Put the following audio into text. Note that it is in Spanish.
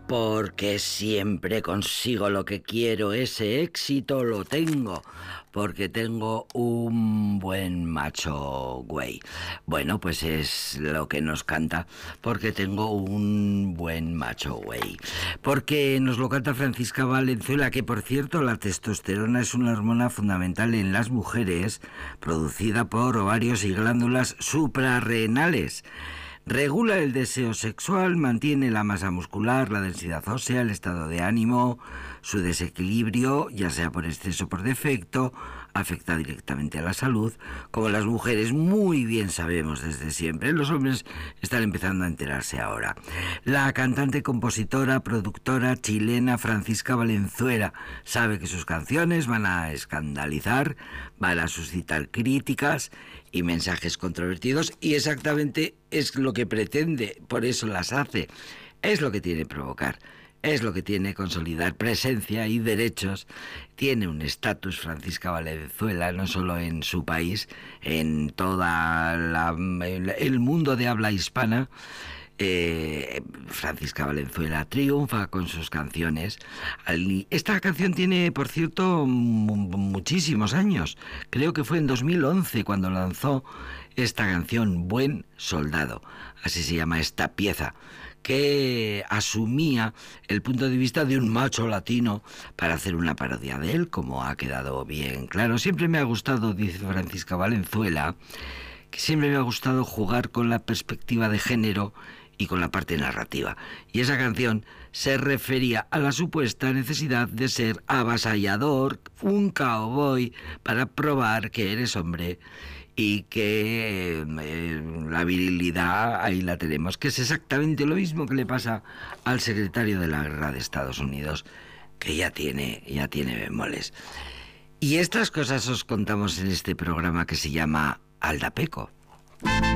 Porque siempre consigo lo que quiero, ese éxito lo tengo, porque tengo un buen macho güey. Bueno, pues es lo que nos canta, porque tengo un buen macho güey. Porque nos lo canta Francisca Valenzuela, que por cierto la testosterona es una hormona fundamental en las mujeres, producida por ovarios y glándulas suprarrenales. Regula el deseo sexual, mantiene la masa muscular, la densidad ósea, el estado de ánimo, su desequilibrio, ya sea por exceso o por defecto, afecta directamente a la salud, como las mujeres muy bien sabemos desde siempre. Los hombres están empezando a enterarse ahora. La cantante, compositora, productora chilena Francisca Valenzuela sabe que sus canciones van a escandalizar, van a suscitar críticas y mensajes controvertidos, y exactamente es lo que pretende, por eso las hace. Es lo que tiene provocar, es lo que tiene consolidar presencia y derechos. Tiene un estatus Francisca Valenzuela, no solo en su país, en toda el mundo de habla hispana. Francisca Valenzuela triunfa con sus canciones. Esta canción tiene, por cierto, muchísimos años. Creo que fue en 2011 cuando lanzó esta canción, Buen Soldado. Así se llama esta pieza, que asumía el punto de vista de un macho latino para hacer una parodia de él, como ha quedado bien claro. Siempre me ha gustado, dice Francisca Valenzuela, que siempre me ha gustado jugar con la perspectiva de género y con la parte narrativa. Y esa canción se refería a la supuesta necesidad de ser avasallador, un cowboy, para probar que eres hombre y que la virilidad ahí la tenemos, que es exactamente lo mismo que le pasa al secretario de la guerra de Estados Unidos, que ya tiene bemoles. Y estas cosas os contamos en este programa que se llama Aldapeco.